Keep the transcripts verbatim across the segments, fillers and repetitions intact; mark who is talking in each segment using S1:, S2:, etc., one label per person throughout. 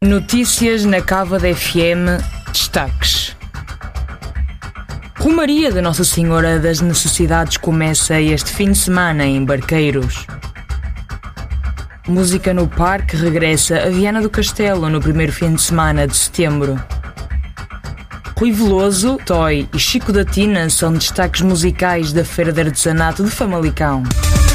S1: Notícias na Cávado F M. Destaques. Romaria da Nossa Senhora das Necessidades começa este fim de semana em Barqueiros. Música no Parque regressa a Viana do Castelo no primeiro fim de semana de setembro. Rui Veloso, Toy e Chico da Tina são destaques musicais da Feira de Artesanato de Famalicão.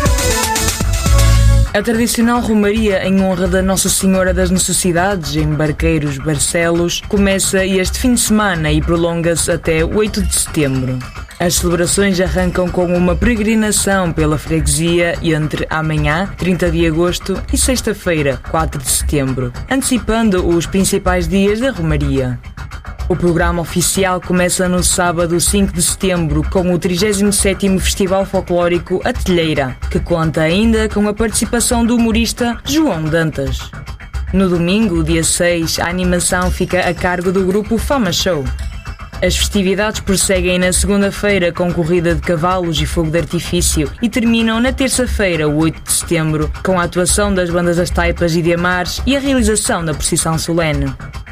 S1: A tradicional romaria em honra da Nossa Senhora das Necessidades, em Barqueiros, Barcelos, começa este fim de semana e prolonga-se até oito de setembro. As celebrações arrancam com uma peregrinação pela freguesia entre amanhã, trinta de agosto, e sexta-feira, quatro de setembro, antecipando os principais dias da romaria. O programa oficial começa no sábado cinco de setembro com o trigésimo sétimo Festival Folclórico A Telheira, que conta ainda com a participação do humorista João Dantas. No domingo, dia seis, a animação fica a cargo do grupo Fama Show. As festividades prosseguem na segunda-feira com corrida de cavalos e fogo de artifício e terminam na terça-feira, oito de setembro, com a atuação das bandas das Taipas e de Amares e a realização da procissão solene.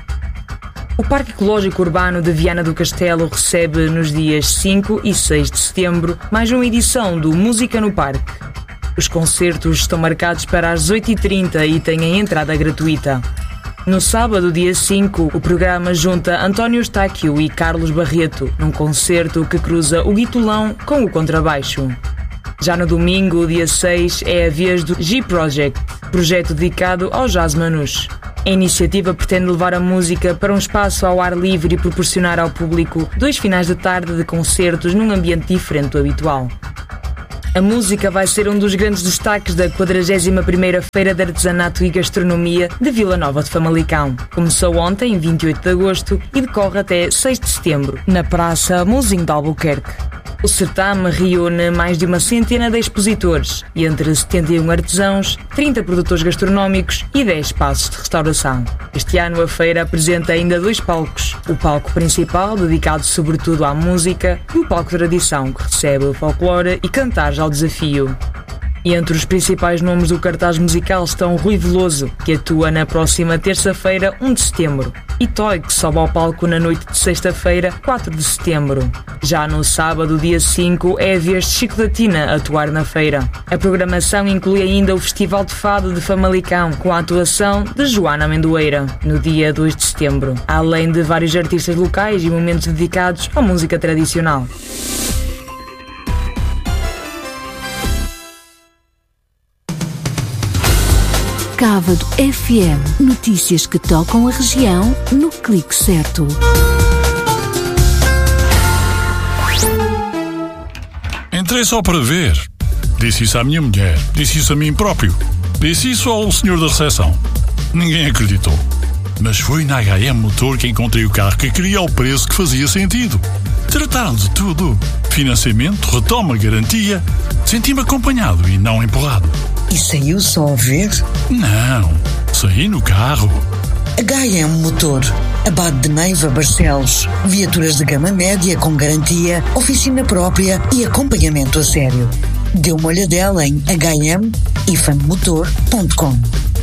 S1: O Parque Ecológico Urbano de Viana do Castelo recebe nos dias cinco e seis de setembro mais uma edição do Música no Parque. Os concertos estão marcados para as oito e trinta e têm entrada gratuita. No sábado, dia cinco, o programa junta António Eustáquio e Carlos Barreto, num concerto que cruza o guitolão com o contrabaixo. Já no domingo, dia seis, é a vez do G-Project, projeto dedicado ao jazz manouche. A iniciativa pretende levar a música para um espaço ao ar livre e proporcionar ao público dois finais de tarde de concertos num ambiente diferente do habitual. A música vai ser um dos grandes destaques da quadragésima primeira Feira de Artesanato e Gastronomia de Vila Nova de Famalicão. Começou ontem, vinte e oito de agosto, e decorre até seis de setembro, na Praça Mouzinho de Albuquerque. O certame reúne mais de uma centena de expositores, e entre setenta e um artesãos, trinta produtores gastronómicos e dez espaços de restauração. Este ano a feira apresenta ainda dois palcos, o palco principal, dedicado sobretudo à música, e o palco de tradição, que recebe o folclore e cantares ao desafio. E entre os principais nomes do cartaz musical estão Rui Veloso, que atua na próxima terça-feira, um de setembro, e Toy, que sobe ao palco na noite de sexta-feira, quatro de setembro. Já no sábado, dia cinco, é a vez de Chico da Tina atuar na feira. A programação inclui ainda o Festival de Fado de Famalicão, com a atuação de Joana Amendoeira, no dia dois de setembro, além de vários artistas locais e momentos dedicados à música tradicional.
S2: Cávado F M. Notícias que tocam a região no clique certo.
S3: Entrei só para ver. Disse isso à minha mulher. Disse isso a mim próprio. Disse isso ao senhor da recepção. Ninguém acreditou. Mas foi na H M Motor que encontrei o carro que queria ao preço que fazia sentido. Trataram de tudo. Financiamento, retoma, garantia. Senti-me acompanhado e não empurrado.
S4: E saiu só a ver?
S3: Não, saí no carro.
S4: H M Motor, Abade de Neiva, Barcelos. Viaturas de gama média com garantia, oficina própria e acompanhamento a sério. Dê uma olhadela em h m ifan motor ponto com.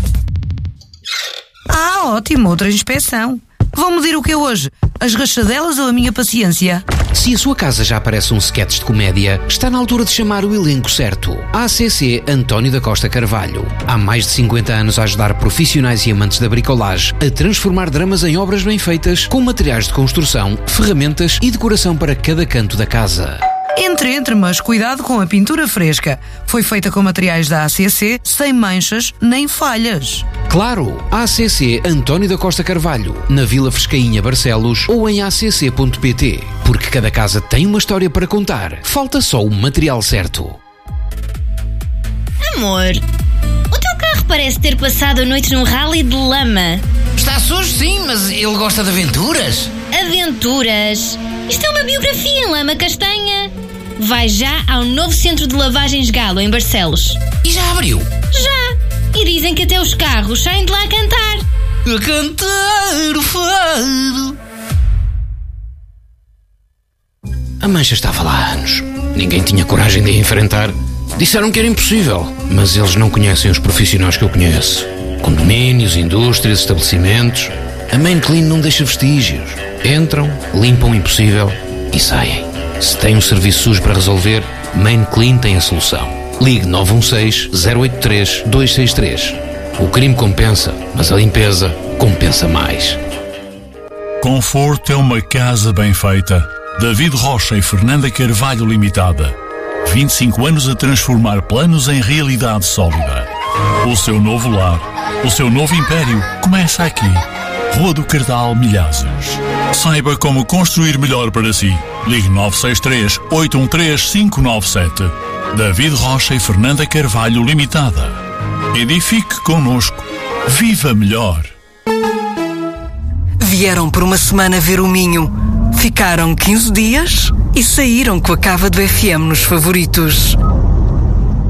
S5: Ah, ótimo, outra inspeção. Vão medir o que é hoje? As rachadelas ou a minha paciência?
S6: Se a sua casa já parece um sketch de comédia, está na altura de chamar o elenco certo. A C C António da Costa Carvalho. Há mais de cinquenta anos a ajudar profissionais e amantes da bricolagem a transformar dramas em obras bem feitas, com materiais de construção, ferramentas e decoração para cada canto da casa.
S5: Entre, entre, mas cuidado com a pintura fresca. Foi feita com materiais da A C C, sem manchas nem falhas.
S6: Claro, A C C António da Costa Carvalho, na Vila Frescainha, Barcelos, ou em a c c ponto p t. Porque cada casa tem uma história para contar. Falta só o material certo.
S7: Amor, o teu carro parece ter passado a noite num rally de lama.
S8: Está sujo, sim, mas ele gosta de aventuras.
S7: Aventuras? Isto é uma biografia em lama castanha. Vai já ao novo centro de lavagens Galo, em Barcelos.
S8: E já abriu?
S7: Já. E dizem que até os carros saem de lá a cantar.
S8: A cantar o fado.
S6: A mancha estava lá há anos. Ninguém tinha coragem de a enfrentar. Disseram que era impossível, mas eles não conhecem os profissionais que eu conheço. Condomínios, indústrias, estabelecimentos. A Main Clean não deixa vestígios. Entram, limpam o impossível e saem. Se tem um serviço sujo para resolver, Main Clean tem a solução. Ligue nove um seis, zero oito três, dois seis três. O crime compensa, mas a limpeza compensa mais.
S3: Conforto é uma casa bem feita. David Rocha e Fernanda Carvalho Limitada. vinte e cinco anos a transformar planos em realidade sólida. O seu novo lar, o seu novo império começa aqui. Rua do Cardal, Milhazes. Saiba como construir melhor para si. Ligue nove seis três, oito um três, cinco nove sete. David Rocha e Fernanda Carvalho Limitada. Edifique connosco. Viva melhor.
S9: Vieram por uma semana ver o Minho. Ficaram quinze dias e saíram com a Cávado F M nos favoritos.